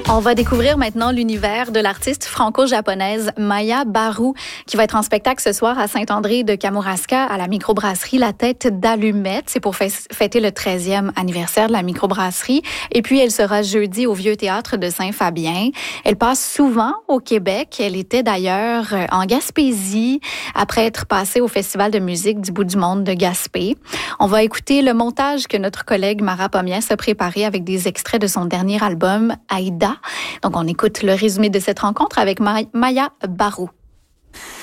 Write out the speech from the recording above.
On va découvrir maintenant l'univers de l'artiste franco-japonaise Maya Barou, qui va être en spectacle ce soir à Saint-André de Kamouraska à la microbrasserie La Tête d'Allumette. C'est pour fêter le 13e anniversaire de la microbrasserie. Et puis, elle sera jeudi au Vieux Théâtre de Saint-Fabien. Elle passe souvent au Québec. Elle était d'ailleurs en Gaspésie après être passée au Festival de musique du bout du monde de Gaspé. On va écouter le montage que notre collègue Mara Pomiès a préparé avec des extraits de son dernier album, Aïda. Donc, on écoute le résumé de cette rencontre avec Maya Barou.